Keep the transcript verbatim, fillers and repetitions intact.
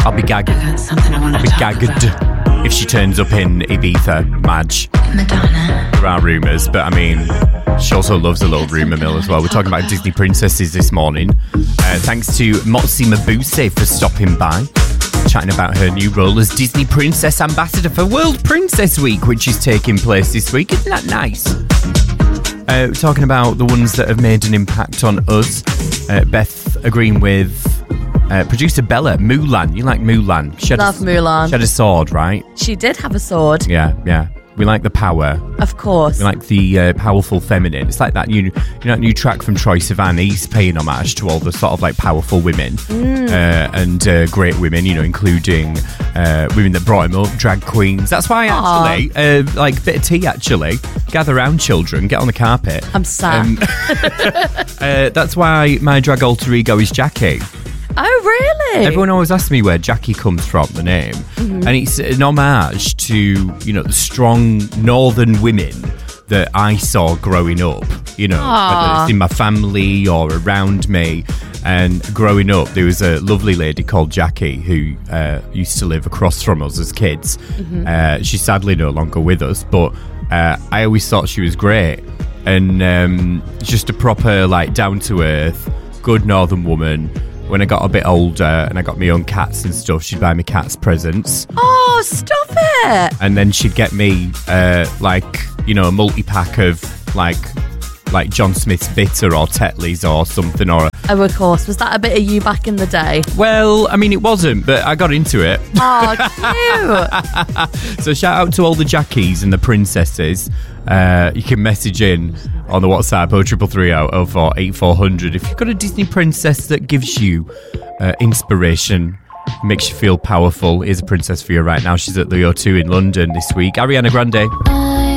I'll be gagged. I got something I want I'll to be talk gagged about. if she turns up in Ibiza, Madge. Madonna. There are rumours, but I mean, she also loves a little rumour mill as well. We're talking about Disney princesses this morning. Uh, thanks to Motsi Mabuse for stopping by, chatting about her new role as Disney Princess Ambassador for World Princess Week, which is taking place this week. Isn't that nice? Uh, we're talking about the ones that have made an impact on us. Uh, Beth agreeing with uh, producer Bella. Mulan. You like Mulan? She had Love a, Mulan. She had a sword, right? She did have a sword. Yeah, yeah. We like the power. Of course. We like the uh, powerful feminine. It's like that new, you know, that new track from Troye Sivan. He's paying homage to all the sort of like powerful women Mm. uh, and uh, great women, you know, including uh, women that brought him up, drag queens. That's why actually, uh, like bit of tea actually, gather round children, get on the carpet. I'm sad. Um, uh, that's why my drag alter ego is Jackie. Oh, really? Everyone always asks me where Jackie comes from, the name. Mm-hmm. And it's an homage to, you know, the strong northern women that I saw growing up, you know, Aww. whether it's in my family or around me. And growing up, there was a lovely lady called Jackie who uh, used to live across from us as kids. Mm-hmm. Uh, she's sadly no longer with us, but uh, I always thought she was great. And um, just a proper, like, down-to-earth, good northern woman. When I got a bit older and I got my own cats and stuff, she'd buy me cats presents. Oh, stop it! And then she'd get me, uh, like, you know, a multi-pack of, like, like John Smith's Bitter or Tetley's or something. Or a, Oh, of course. Was that a bit of you back in the day? well, I mean, it wasn't, but I got into it. Oh, cute. So shout out to all the Jackies and the princesses. Uh, you can message in on the WhatsApp oh triple three oh oh four eight four hundred if you've got a Disney princess that gives you uh, inspiration, makes you feel powerful. Here's a princess for you right now. She's at the O two in London this week. Ariana Grande. I